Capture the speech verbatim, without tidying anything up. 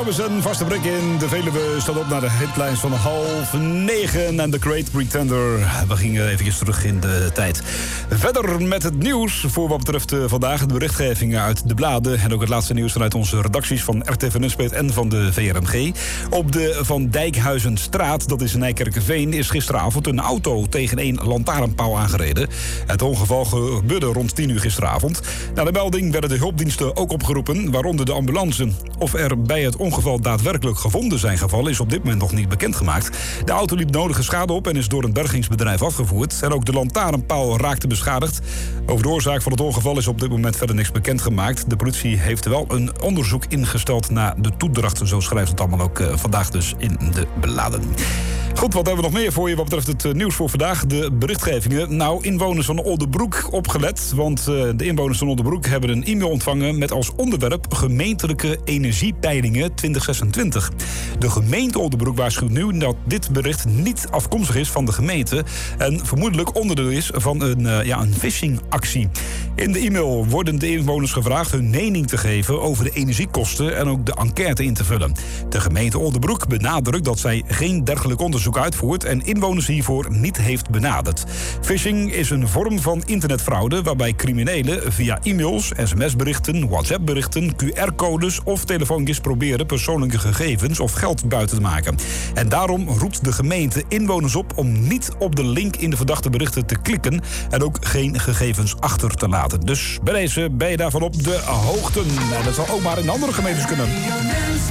Thomas, een vaste prik in de Veluwe staat op naar de headlines van half negen. En The Great Pretender. We gingen even terug in de tijd. Verder met het nieuws voor wat betreft uh, vandaag de berichtgevingen uit de bladen. En ook het laatste nieuws vanuit onze redacties van R T V Nunspeet en van de V R M G. Op de Van Dijkhuizenstraat, dat is in Nijkerkerveen, is gisteravond een auto tegen een lantaarnpaal aangereden. Het ongeval gebeurde rond tien uur gisteravond. Na de melding werden de hulpdiensten ook opgeroepen, waaronder de ambulance. Of er bij het ongeval daadwerkelijk gewonden zijn gevallen is op dit moment nog niet bekendgemaakt. De auto liep nodige schade op en is door een bergingsbedrijf afgevoerd. En ook de lantaarnpaal raakte beschadigd. Over de oorzaak van het ongeval is op dit moment verder niks bekendgemaakt. De politie heeft wel een onderzoek ingesteld naar de toedracht. Zo schrijft het allemaal ook uh, vandaag dus in de bladen. Goed, wat hebben we nog meer voor je wat betreft het uh, nieuws voor vandaag? De berichtgevingen. Nou, inwoners van Oldenbroek opgelet. Want uh, de inwoners van Oldenbroek hebben een e-mail ontvangen met als onderwerp gemeentelijke energiepeilingen twintig zesentwintig. De gemeente Oldenbroek waarschuwt nu dat dit bericht niet afkomstig is van de gemeente en vermoedelijk onderdeel is van een, uh, ja, een phishingactie. In de e-mail worden de inwoners gevraagd hun mening te geven over de energiekosten en ook de enquête in te vullen. De gemeente Oldenbroek benadrukt dat zij geen dergelijk onderzoek uitvoert en inwoners hiervoor niet heeft benaderd. Phishing is een vorm van internetfraude waarbij criminelen via e-mails, sms-berichten, WhatsApp-berichten, Q R-codes of telefoontjes proberen persoonlijke gegevens of geld buiten te maken. En daarom roept de gemeente inwoners op om niet op de link in de verdachte berichten te klikken en ook geen gegevens achter te laten. Dus bij deze ben je daarvan op de hoogte. En dat zal ook maar in andere gemeentes kunnen.